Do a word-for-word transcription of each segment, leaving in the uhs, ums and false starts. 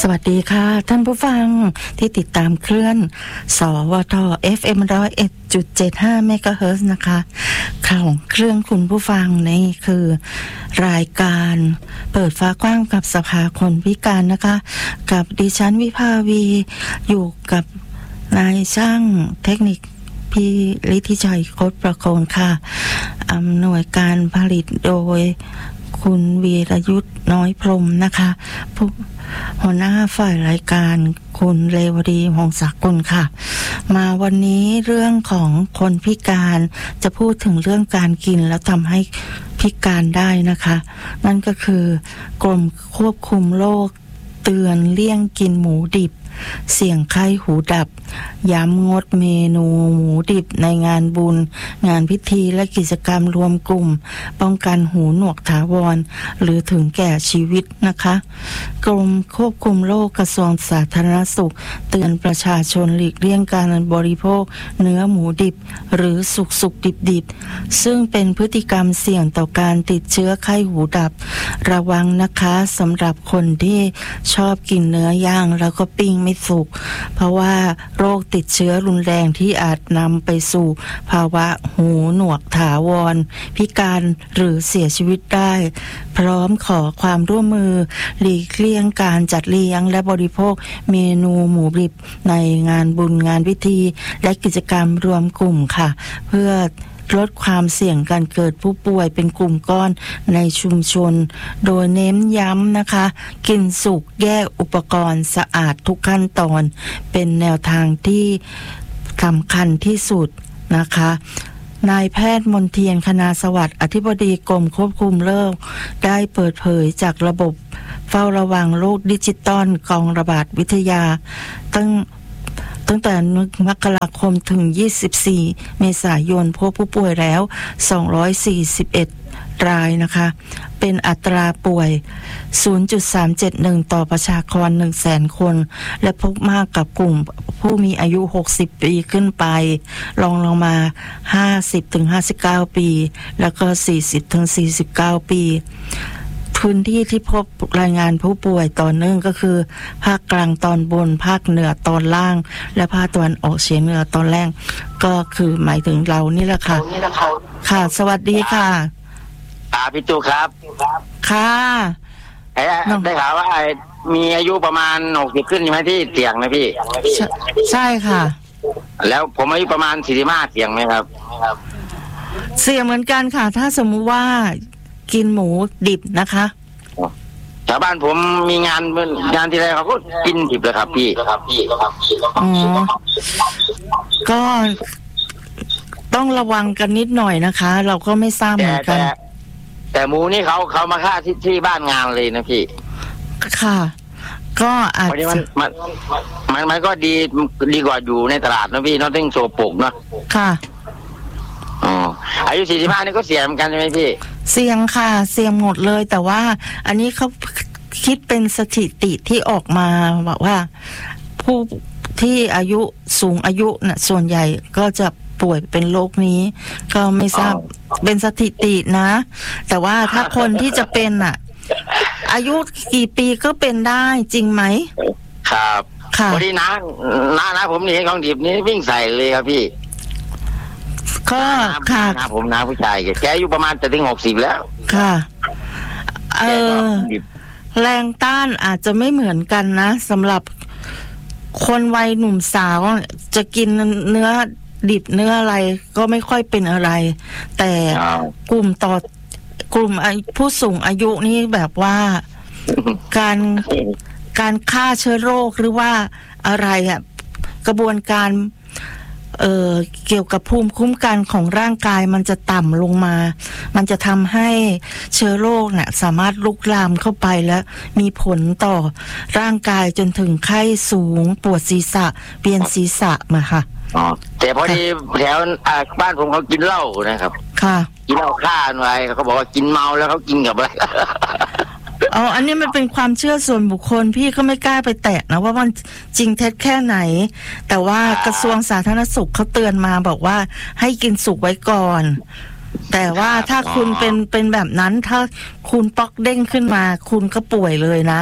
สวัสดีค่ะท่านผู้ฟังที่ติดตามคลื่นสวท เอฟ เอ็ม หนึ่งศูนย์เอ็ดจุดเจ็ดห้า เมกะเฮิรตซ์นะคะข่าวเครื่องคุณผู้ฟังนี่คือรายการเปิดฟ้ากว้างกับสภาคนพิการนะคะกับดิฉันวิภาวีอยู่กับนายช่างเทคนิคพี่ฤทธิชัยโคตรประโคนค่ะอำนวยการผลิตโดยคุณวีรยุทธน้อยพรหมนะคะผู้หัวหน้าฝ่ายรายการคุณเลวดีหงสกุลค่ะมาวันนี้เรื่องของคนพิการจะพูดถึงเรื่องการกินแล้วทำให้พิการได้นะคะนั่นก็คือกรมควบคุมโรคเตือนเลี่ยงกินหมูดิบเสี่ยงไข้หูดับย้ำงดเมนูหมูดิบในงานบุญงานพิธีและกิจกรรมรวมกลุ่มป้องกันหูหนวกถาวรหรือถึงแก่ชีวิตนะคะกรมควบคุมโรคกระทรวงสาธารณสุขเตือนประชาชนหลีกเลี่ยงการบริโภคเนื้อหมูดิบหรือสุกสุกดิบดิบซึ่งเป็นพฤติกรรมเสี่ยงต่อการติดเชื้อไข้หูดับระวังนะคะสำหรับคนที่ชอบกินเนื้อย่างแล้วก็ปิ้งไม่สุกเพราะว่าโรคติดเชื้อรุนแรงที่อาจนำไปสู่ภาวะหูหนวกถาวรพิการหรือเสียชีวิตได้พร้อมขอความร่วมมือหลีกเลี่ยงการจัดเลี้ยงและบริโภคเมนูหมูดิบในงานบุญงานพิธีและกิจกรรมรวมกลุ่มค่ะเพื่อลดความเสี่ยงการเกิดผู้ป่วยเป็นกลุ่มก้อนในชุมชนโดยเน้นย้ำนะคะกินสุกแยกอุปกรณ์สะอาดทุกขั้นตอนเป็นแนวทางที่สำคัญที่สุดนะคะนายแพทย์มนเทียนคณาสวัสดิ์อธิบดีกรมควบคุมโรคได้เปิดเผยจากระบบเฝ้าระวังโรคดิจิตอลกองระบาดวิทยาตั้งตั้งแต่มกราคมถึงยี่สิบสี่เมษายนพบผู้ป่วยแล้วสองร้อยสี่สิบเอ็ดรายนะคะเป็นอัตราป่วย ศูนย์จุดสามเจ็ดหนึ่ง ต่อประชากร หนึ่งแสน คนและพบมากกับกลุ่มผู้มีอายุหกสิบปีขึ้นไปรองลงมา ห้าสิบถึงห้าสิบเก้า ปีแล้วก็ สี่สิบถึงสี่สิบเก้า ปีพื้นที่ที่พบรายงานผู้ป่วยต่อเนื่องก็คือภาคกลางตอนบนภาคเหนือตอนล่างและภาคตะวันออกเฉียงเหนือตอนแรกก็คือหมายถึงเรานี่แหละค่ะค่ะสวัสดีค่ะอ่าพี่ตูครับค่ะไอ้ได้ข่าวว่ามีอายุประมาณหกสิบขึ้นใช่ไหมที่เสี่ยงนะพี่ใช่ค่ะแล้วผมอายุประมาณสี่สิบห้าเสี่ยงไหมครับเสี่ยงเหมือนกันค่ะถ้าสมมุติว่ากินหมูดิบนะคะชาวบ้านผมมีงานงานที่ไรเขาก็กินดิบเลยครับพี่ครับพี่ครับพี่อ๋อก็ต้องระวังกันนิดหน่อยนะคะเราก็ไม่ทราบเหมือนกันแต่หมูนี่เขาเขามาฆ่าที่ที่บ้านงานเลยนะพี่ค่ะก็อาจจะมันมันมันมันก็ดีดีกว่าอยู่ในตลาดนะพี่น้องต้องโชว์ปกเนาะค่ะอ๋ออายุสี่สิบห้านี่ก็เสี่ยงเหมือนกันใช่ไหมพี่เสี่ยงค่ะเสี่ยงหมดเลยแต่ว่าอันนี้เขาคิดเป็นสถิติที่ออกมาบอกว่าผู้ที่อายุสูงอายุน่ะส่วนใหญ่ก็จะป่วยเป็นโรคนี้ก็ไม่ทราบเป็นสถิตินะแต่ว่าถ้าคนที่จะเป็นอ่ะอายุกี่ปีก็เป็นได้จริงไหมครับค่ะพอดีนะน้านะผมนี่ของดิบนี่วิ่งใส่เลยครับพี่ก็ค่ะนะผมนะผู้ชายแกอายุประมาณจะถึงหกสิบแล้วค่ะเออแรงต้านอาจจะไม่เหมือนกันนะสำหรับคนวัยหนุ่มสาวจะกินเนื้อดิบเนื้ออะไรก็ไม่ค่อยเป็นอะไรแต่กลุ่มต่อกลุ่มผู้สูงอายุนี่แบบว่าการการฆ่าเชื้อโรคหรือว่าอะไรอ่ะกระบวนการเอ่อเกี่ยวกับภูมิคุ้มกันของร่างกายมันจะต่ำลงมามันจะทำให้เชื้อโรคเนี่ยสามารถลุกลามเข้าไปแล้วมีผลต่อร่างกายจนถึงไข้สูงปวดศีรษะเวียนศีรษะมาค่ะอ๋อแต่พอดีแถวบ้านผมเขากินเหล้านะครับค่ะกินเหล้าฆ่าอะไรเขาบอกว่ากินเมาแล้วเขากินกับอะไรอ๋ออันนี้มันเป็นความเชื่อส่วนบุคคลพี่ก็ไม่กล้าไปแตะนะว่ามันจริงเท็จแค่ไหนแต่ว่ากระทรวงสาธารณสุขเขาเตือนมาบอกว่าให้กินสุกไว้ก่อนแต่ว่าถ้าคุณเป็นเป็นแบบนั้นถ้าคุณป๊อกเด้งขึ้นมาคุณก็ป่วยเลยนะ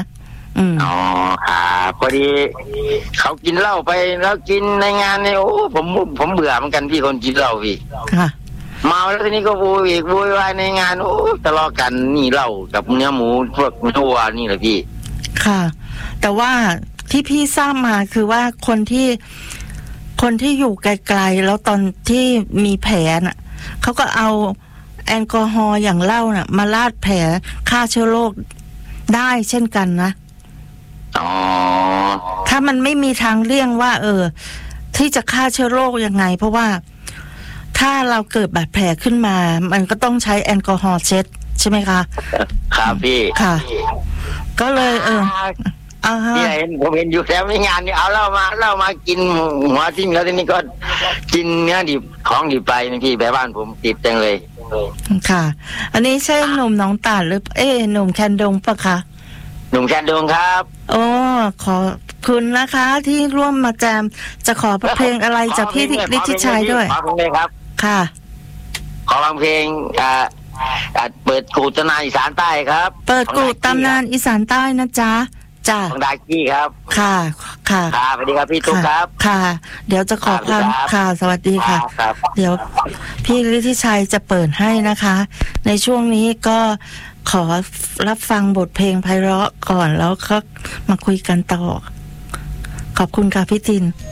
อืมอ๋อครับพอดีเขากินเหล้าไปแล้วกินในงานเนี่ยโอ้ผมผมเบื่อเหมือนกันพี่คนกินเหล้าพี่ค่ะเมาแล้วทีนี้ก็โวยอีกโวยวายในงานโอ้ทะเลาะกันนี่เหล้ากับเนื้อหมูพวกตัวนี่แหละพี่ค่ะ แต่ว่าที่พี่ทราบมาคือว่าคนที่คนที่อยู่ไกลๆแล้วตอนที่มีแผลน่ะเขาก็เอาแอลกอฮอล์อย่างเหล้าน่ะมาราดแผลฆ่าเชื้อโรคได้เช่นกันนะอ๋อถ้ามันไม่มีทางเลี่ยงว่า เออ ที่จะฆ่าเชื้อโรคยังไง เพราะว่าถ้าเราเกิดบาดแผลขึ้นมามันก็ต้องใช้แอลกอฮอล์เช็ดใช่ไหมคะครับพี่ค่ะก็เลยเอออ่าฮะนี่เห็นผมเห็นอยู่แล้วในงานนี่เอาเหล้ามาเหล้ามากินหัวทิ้งแล้วทีนี้ก็กินเนื้อดิบของดิบไปนะพี่แบบบ้านผมติดจังเลยค่ะอันนี้ใช่หนุ่มหนองตาดหรือเอ๊ะหนุ่มแคนดงปะคะหนุ่มแคนดงครับโอ้ขอคุณนะคะที่ร่วมมาแจมจะขอเพลงอะไรจากพี่ฤทธิชัยด้วยขอเพลงเลยครับค่ะขอฟังเพลงอ่าเปิดกูตำนานอีสานใต้ครับเปิดกูตำนานอีสานใต้นะจ๊ะจ้าของดากี้ครับค่ะค่ะครับสวัสดีครับพี่ตุ๊กครับค่ะเดี๋ยวจะขอความค่ะสวัสดีค่ะเดี๋ยวพี่ฤทธิชัยจะเปิดให้นะคะในช่วงนี้ก็ขอรับฟังบทเพลงไพเราะก่อนแล้วก็มาคุยกันต่อขอบคุณค่ะพี่จิน